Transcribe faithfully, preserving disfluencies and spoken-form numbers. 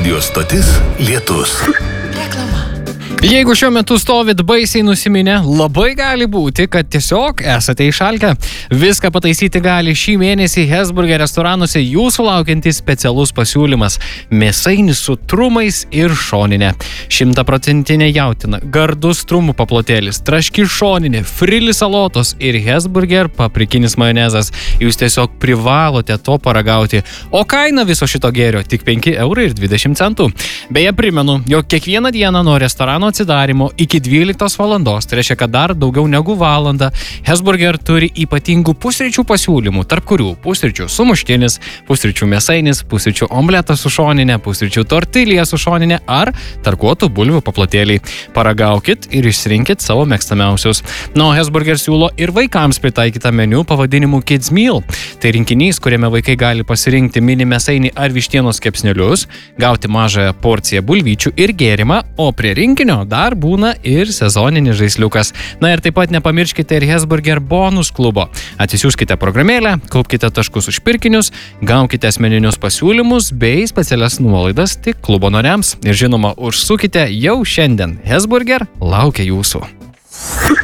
Radio stotis Lietus. Reklama. Jeigu šiuo metu stovit baisiai nusiminę, labai gali būti, kad tiesiog esate išalkę. Viską pataisyti gali šį mėnesį Hesburger restoranuose jūsų laukiantis specialus pasiūlymas – mėsainis su trumais ir šoninė. Šimtaprocentinė jautina, gardus trumų paplotėlis, traški šoninė, frili salotos ir Hesburger paprikinis majonezas. Jūs tiesiog privalote to paragauti. O kaina viso šito gėrio tik penki eurai ir dvidešimt centų. Beje, primenu, jog kiekvieną dieną nuo restorano atsidarimo iki dvyliktos valandos, tai reiškia, kad dar daugiau negu valandą, Hesburger turi ypatingų pusryčių pasiūlymų, tarp kurių pusryčių sumuštinis, pusryčių mėsainis, pusryčių omletas su šoninė, pusryčių tortilija su šoninė ar tarkuotų bulvių paplotėliai. Paragaukit ir išsirinkit savo mėgstamiausius. Na, Hesburger siūlo ir vaikams pritaikytą meniu pavadinimu Kids Meal. Tai rinkinys, kuriame vaikai gali pasirinkti mini mėsainį ar vištienos kepsnelius, gauti mažąją porciją bulvyčių ir gėrimą, o prie rinkinio dar būna ir sezoninis žaisliukas. Na ir taip pat nepamirškite ir Hesburger bonus klubo. Atsisiųskite programėlę, kaupkite taškus už pirkinius, gaukite asmeninius pasiūlymus bei specialias nuolaidas tik klubo nariams. Ir žinoma, užsukite jau šiandien. Hesburger laukia jūsų.